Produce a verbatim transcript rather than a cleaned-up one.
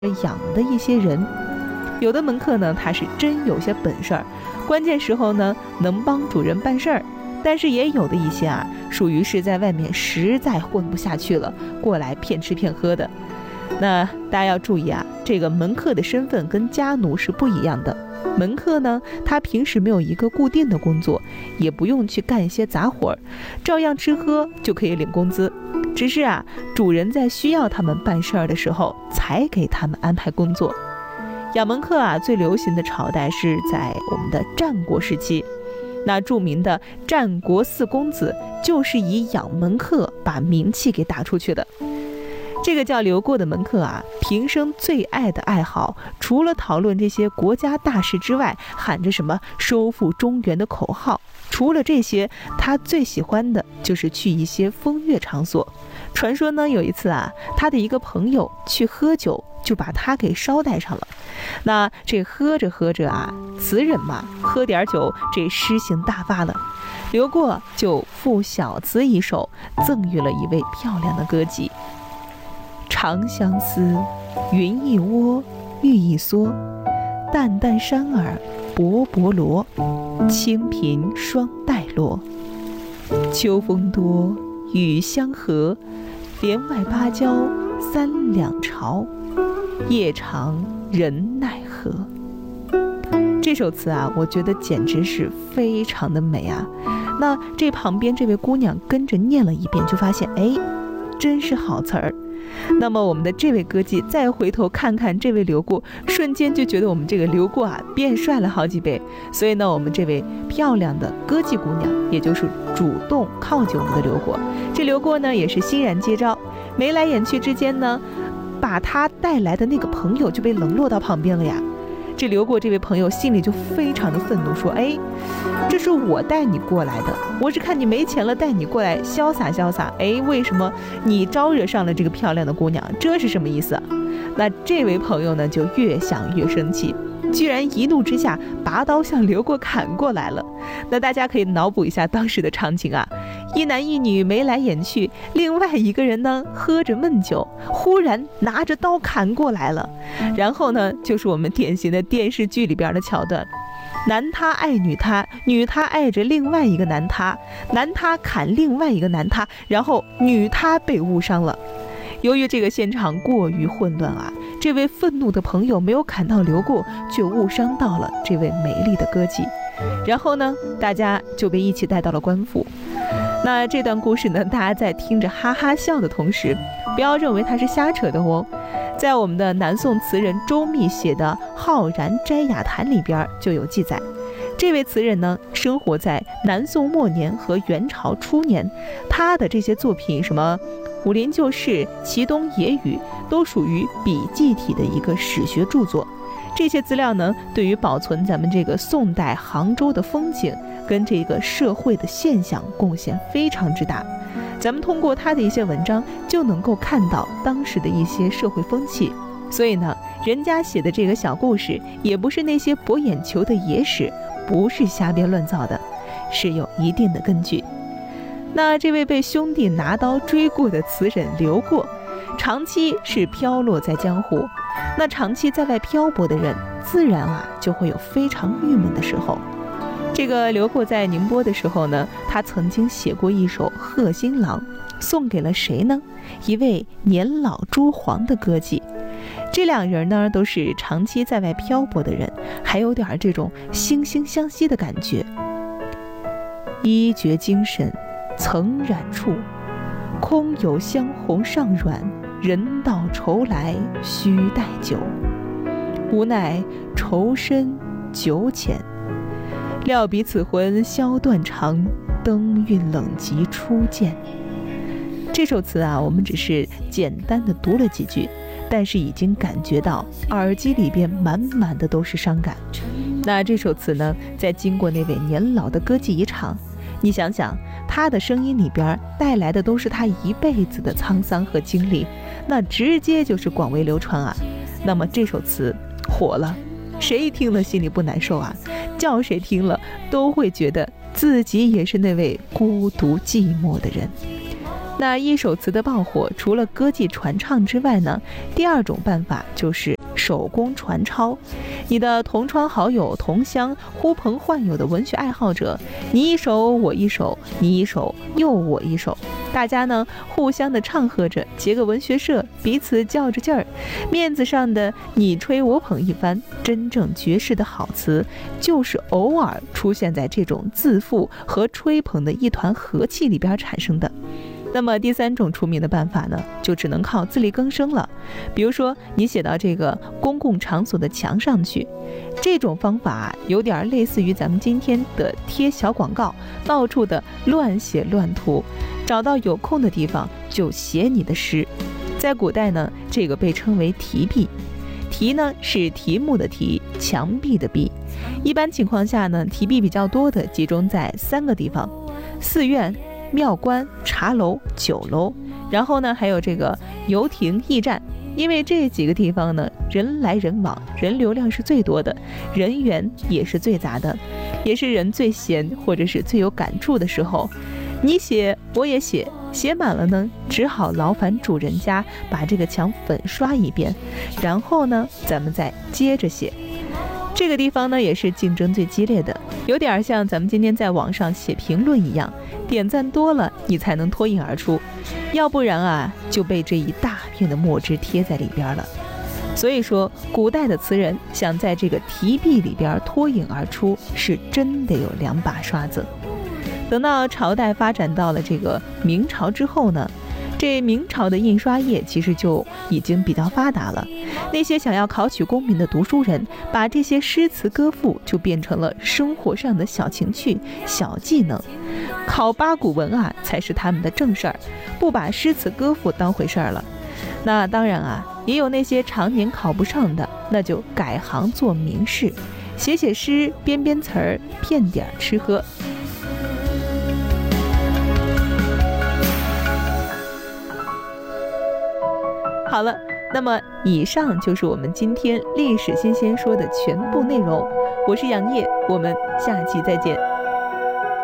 养的一些人。有的门客呢，他是真有些本事儿，关键时候呢能帮主人办事儿，但是也有的一些啊，属于是在外面实在混不下去了，过来骗吃骗喝的。那大家要注意啊，这个门客的身份跟家奴是不一样的。门客呢，他平时没有一个固定的工作，也不用去干一些杂活，照样吃喝就可以领工资，只是啊，主人在需要他们办事儿的时候，才给他们安排工作。养门客啊，最流行的朝代是在我们的战国时期。那著名的战国四公子就是以养门客把名气给打出去的。这个叫刘过的门客啊，平生最爱的爱好，除了讨论这些国家大事之外，喊着什么收复中原的口号，除了这些，他最喜欢的就是去一些风月场所。传说呢，有一次啊，他的一个朋友去喝酒，就把他给捎带上了。那这喝着喝着啊，词人嘛，喝点酒，这诗性大发了。刘过就赋小词一首，赠予了一位漂亮的歌妓。长相思，云一窝，玉一梭，淡淡山儿，薄薄罗，清贫双带落。秋风多，雨相和，帘外芭蕉三两巢，夜长人奈何。这首词啊，我觉得简直是非常的美啊。那这旁边这位姑娘跟着念了一遍，就发现哎，真是好词儿。那么我们的这位歌妓再回头看看这位刘过，瞬间就觉得我们这个刘过啊变帅了好几倍。所以呢，我们这位漂亮的歌妓姑娘，也就是主动靠近我们的刘过。这刘过呢也是欣然接招，眉来眼去之间呢，把他带来的那个朋友就被冷落到旁边了呀。这刘过这位朋友心里就非常的愤怒，说哎，这是我带你过来的，我是看你没钱了带你过来潇洒潇洒，哎，为什么你招惹上了这个漂亮的姑娘，这是什么意思啊？那这位朋友呢就越想越生气，居然一怒之下拔刀向刘过砍过来了。那大家可以脑补一下当时的场景啊，一男一女眉来眼去，另外一个人呢喝着闷酒，忽然拿着刀砍过来了。然后呢，就是我们典型的电视剧里边的桥段，男他爱女他，女他爱着另外一个男他，男他砍另外一个男他，然后女他被误伤了。由于这个现场过于混乱啊，这位愤怒的朋友没有砍到刘过，却误伤到了这位美丽的歌妓。然后呢，大家就被一起带到了官府。那这段故事呢，大家在听着哈哈笑的同时，不要认为它是瞎扯的哦。在我们的南宋词人周密写的《浩然斋雅谈》里边就有记载，这位词人呢，生活在南宋末年和元朝初年，他的这些作品什么《武林旧事》《祁东野语》都属于笔记体的一个史学著作。这些资料呢，对于保存咱们这个宋代杭州的风景跟这个社会的现象贡献非常之大。咱们通过他的一些文章，就能够看到当时的一些社会风气。所以呢，人家写的这个小故事，也不是那些博眼球的野史，不是瞎编乱造的，是有一定的根据。那这位被兄弟拿刀追过的词人刘过，长期是飘落在江湖。那长期在外漂泊的人，自然啊就会有非常郁闷的时候。这个刘过在宁波的时候呢，他曾经写过一首《贺新郎》，送给了谁呢？一位年老珠黄的歌妓。这两人呢，都是长期在外漂泊的人，还有点这种惺惺相惜的感觉。衣绝精神曾染处，空有香红尚软，人到愁来须带酒。无奈愁深酒浅，料比此魂消断肠，灯韵冷极初见。这首词啊，我们只是简单的读了几句，但是已经感觉到耳机里边满满的都是伤感。那这首词呢，在经过那位年老的歌妓一唱，你想想他的声音里边带来的都是他一辈子的沧桑和经历，那直接就是广为流传啊。那么这首词火了，谁听了心里不难受啊？叫谁听了都会觉得自己也是那位孤独寂寞的人。 那一首词的爆火，除了歌妓传唱之外呢，第二种办法就是手工传抄。你的同窗好友、同乡、呼朋唤友的文学爱好者，你一首我一首，你一首又我一首，大家呢互相的唱和着，结个文学社，彼此较着劲儿，面子上的你吹我捧一番。真正绝世的好词，就是偶尔出现在这种自负和吹捧的一团和气里边产生的。那么第三种出名的办法呢，就只能靠自力更生了。比如说你写到这个公共场所的墙上去，这种方法有点类似于咱们今天的贴小广告，到处的乱写乱涂，找到有空的地方就写你的诗。在古代呢，这个被称为题壁。题呢是题目的题，墙壁的壁。一般情况下呢，题壁比较多的集中在三个地方：寺院、庙观、茶楼、酒楼，然后呢还有这个游亭、驿站。因为这几个地方呢，人来人往，人流量是最多的，人员也是最杂的，也是人最闲或者是最有感触的时候。你写我也写，写满了呢，只好劳烦主人家把这个墙粉刷一遍，然后呢咱们再接着写。这个地方呢也是竞争最激烈的，有点像咱们今天在网上写评论一样，点赞多了你才能脱颖而出，要不然啊就被这一大片的墨汁贴在里边了。所以说古代的词人想在这个题壁里边脱颖而出，是真得有两把刷子。等到朝代发展到了这个明朝之后呢，这明朝的印刷业其实就已经比较发达了。那些想要考取功名的读书人，把这些诗词歌赋就变成了生活上的小情趣、小技能。考八股文啊，才是他们的正事儿，不把诗词歌赋当回事儿了。那当然啊，也有那些常年考不上的，那就改行做名士，写写诗，编编词儿，骗点吃喝。好了，那么以上就是我们今天历史新鲜说的全部内容。我是杨烨，我们下期再见。